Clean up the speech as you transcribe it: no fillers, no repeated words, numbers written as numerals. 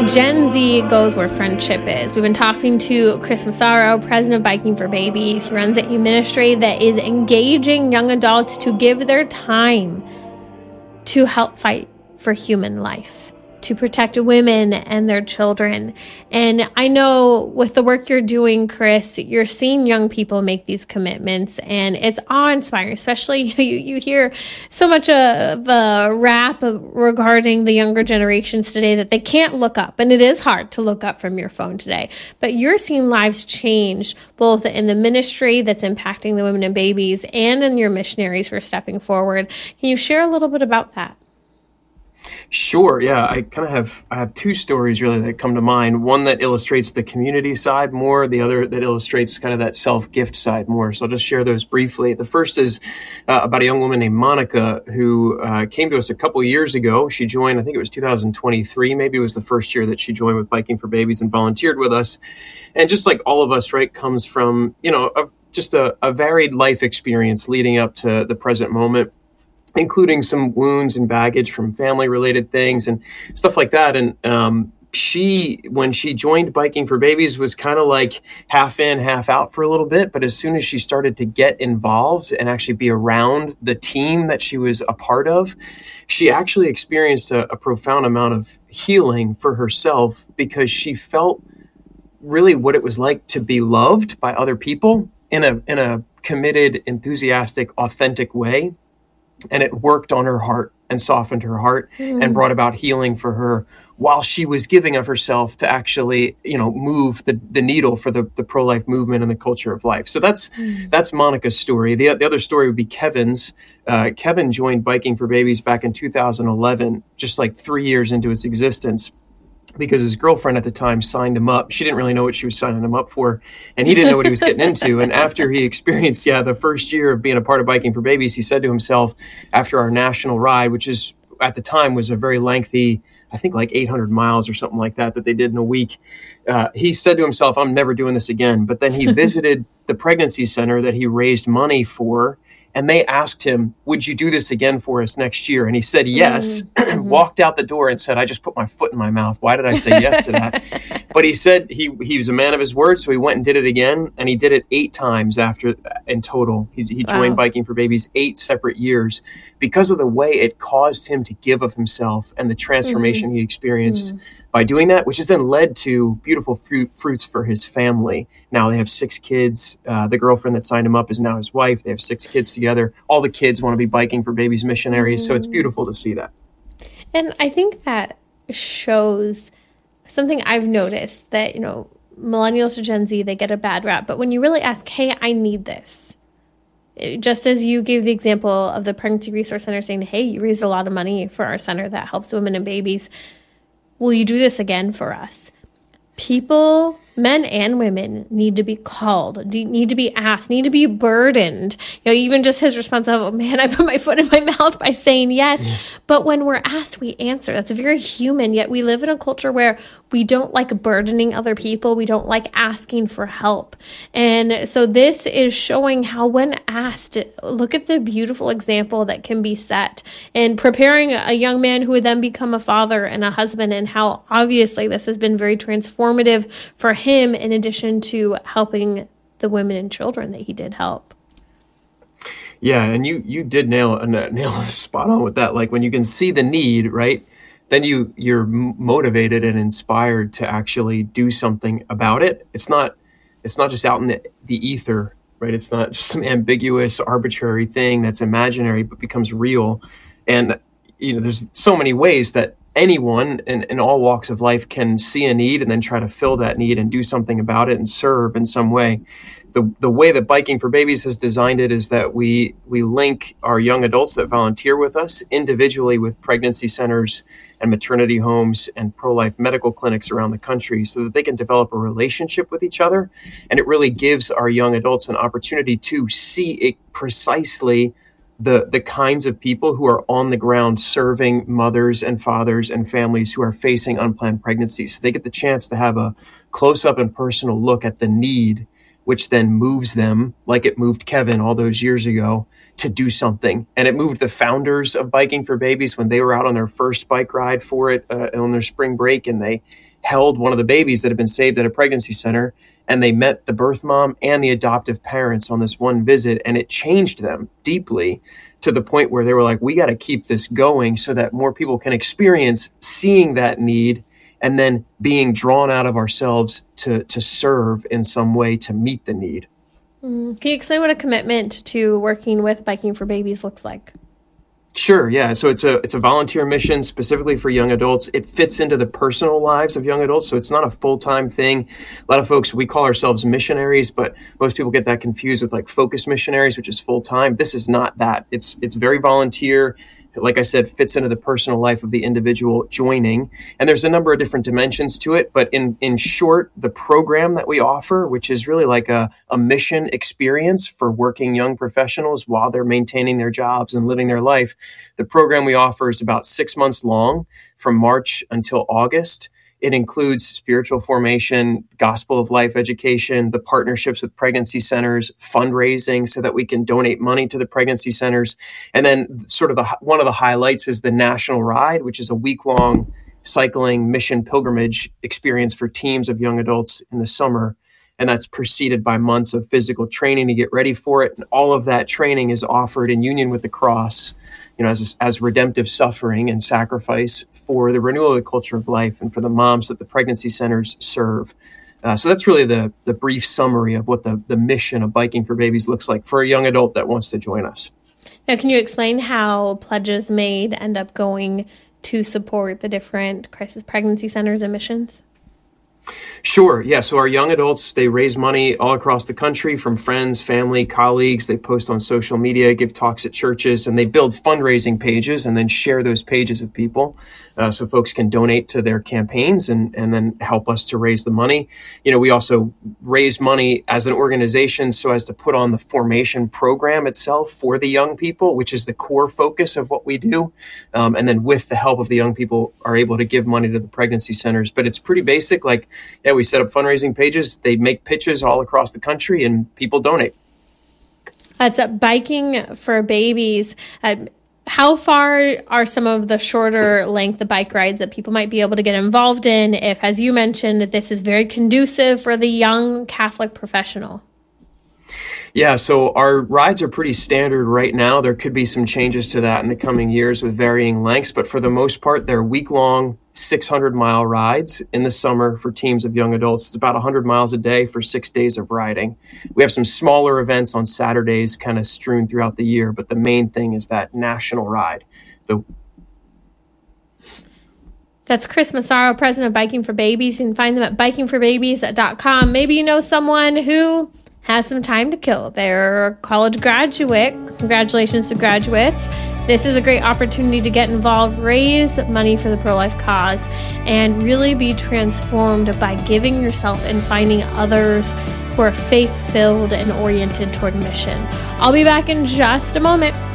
Gen Z goes where friendship is. We've been talking to Chris Massaro, president of Biking for Babies. He runs a ministry that is engaging young adults to give their time to help fight for human life, to protect women and their children. And I know with the work you're doing, Chris, you're seeing young people make these commitments, and it's awe-inspiring. Especially, you hear so much of a rap regarding the younger generations today that they can't look up, and it is hard to look up from your phone today. But you're seeing lives change, both in the ministry that's impacting the women and babies and in your missionaries who are stepping forward. Can you share a little bit about that? Sure. Yeah, I have two stories really that come to mind. One that illustrates the community side more, the other that illustrates kind of that self-gift side more. So I'll just share those briefly. The first is about a young woman named Monica who came to us a couple years ago. She joined, I think it was 2023, maybe it was the first year that she joined with Biking for Babies and volunteered with us. And just like all of us, right, comes from, just a varied life experience leading up to the present moment, including some wounds and baggage from family-related things and stuff like that. And when she joined Biking for Babies, was kind of like half in, half out for a little bit. But as soon as she started to get involved and actually be around the team that she was a part of, she actually experienced a profound amount of healing for herself, because she felt really what it was like to be loved by other people in a committed, enthusiastic, authentic way. And it worked on her heart and softened her heart and brought about healing for her while she was giving of herself to actually, move the needle for the pro-life movement and the culture of life. So that's Monica's story. The other story would be Kevin's. Kevin joined Biking for Babies back in 2011, just like 3 years into its existence, because his girlfriend at the time signed him up. She didn't really know what she was signing him up for, and he didn't know what he was getting into. And after he experienced, the first year of being a part of Biking for Babies, he said to himself, after our national ride, which is at the time was a very lengthy, I think like 800 miles or something like that they did in a week, he said to himself, I'm never doing this again. But then he visited the pregnancy center that he raised money for, and they asked him, would you do this again for us next year? And he said yes, walked out the door and said, I just put my foot in my mouth. Why did I say yes to that? But he said he was a man of his word, so he went and did it again, and he did it 8 times after in total. He joined Biking for Babies 8 separate years because of the way it caused him to give of himself and the transformation he experienced by doing that, which has then led to beautiful fruits for his family. Now they have 6 kids. The girlfriend that signed him up is now his wife. They have 6 kids together. All the kids want to be Biking for Babies missionaries. So it's beautiful to see that. And I think that shows something I've noticed, that, millennials to Gen Z, they get a bad rap. But when you really ask, hey, I need this, just as you gave the example of the Pregnancy Resource Center saying, hey, you raised a lot of money for our center that helps women and babies. Will you do this again for us? People, men and women, need to be called, need to be asked, need to be burdened. Even just his response of, oh man, I put my foot in my mouth by saying yes. Yeah. But when we're asked, we answer. That's very human. Yet we live in a culture where we don't like burdening other people. We don't like asking for help. And so this is showing how, when asked, look at the beautiful example that can be set in preparing a young man who would then become a father and a husband, and how obviously this has been very transformative for him, in addition to helping the women and children that he did help. Yeah, and you did nail it spot on with that. Like, when you can see the need, right, then you're motivated and inspired to actually do something about it. It's not just out in the ether, right? It's not just some ambiguous, arbitrary thing that's imaginary but becomes real. And there's so many ways that anyone in all walks of life can see a need and then try to fill that need and do something about it and serve in some way. The way that Biking for Babies has designed it is that we link our young adults that volunteer with us individually with pregnancy centers and maternity homes and pro-life medical clinics around the country, so that they can develop a relationship with each other. And it really gives our young adults an opportunity to see it precisely the kinds of people who are on the ground serving mothers and fathers and families who are facing unplanned pregnancies. So they get the chance to have a close-up and personal look at the need, which then moves them, like it moved Kevin all those years ago, to do something. And it moved the founders of Biking for Babies when they were out on their first bike ride for it on their spring break, and they held one of the babies that had been saved at a pregnancy center, and they met the birth mom and the adoptive parents on this one visit, and it changed them deeply to the point where they were like, we got to keep this going so that more people can experience seeing that need and then being drawn out of ourselves to serve in some way to meet the need. Can you explain what a commitment to working with Biking for Babies looks like? Sure, yeah. So it's a volunteer mission specifically for young adults. It fits into the personal lives of young adults, so it's not a full-time thing. A lot of folks, we call ourselves missionaries, but most people get that confused with like focus missionaries, which is full-time. This is not that. It's very volunteer. Like I said, fits into the personal life of the individual joining. And there's a number of different dimensions to it. But in short, the program that we offer, which is really like a mission experience for working young professionals while they're maintaining their jobs and living their life, the program we offer is about 6 months long from March until August. It includes spiritual formation, gospel of life education, the partnerships with pregnancy centers, fundraising so that we can donate money to the pregnancy centers. And then sort of one of the highlights is the National Ride, which is a week-long cycling mission pilgrimage experience for teams of young adults in the summer. And that's preceded by months of physical training to get ready for it. And all of that training is offered in union with the cross, as redemptive suffering and sacrifice for the renewal of the culture of life and for the moms that the pregnancy centers serve. So that's really the brief summary of what the mission of Biking for Babies looks like for a young adult that wants to join us. Now, can you explain how pledges made end up going to support the different crisis pregnancy centers and missions? Sure. Yeah. So our young adults, they raise money all across the country from friends, family, colleagues. They post on social media, give talks at churches, and they build fundraising pages and then share those pages with people so folks can donate to their campaigns and then help us to raise the money. We also raise money as an organization so as to put on the formation program itself for the young people, which is the core focus of what we do. And then with the help of the young people are able to give money to the pregnancy centers. But it's pretty basic. We set up fundraising pages. They make pitches all across the country and people donate. It's Biking for Babies. How far are some of the shorter length bike rides that people might be able to get involved in if, as you mentioned, this is very conducive for the young Catholic professional? Yeah, so our rides are pretty standard right now. There could be some changes to that in the coming years with varying lengths, but for the most part, they're week-long 600-mile rides in the summer for teams of young adults. It's about 100 miles a day for 6 days of riding. We have some smaller events on Saturdays kind of strewn throughout the year, but the main thing is that national ride. That's Chris Massaro, president of Biking for Babies. You can find them at bikingforbabies.com. Maybe you know someone who has some time to kill. They're a college graduate. Congratulations to graduates. This is a great opportunity to get involved, raise money for the pro-life cause, and really be transformed by giving yourself and finding others who are faith-filled and oriented toward mission. I'll be back in just a moment.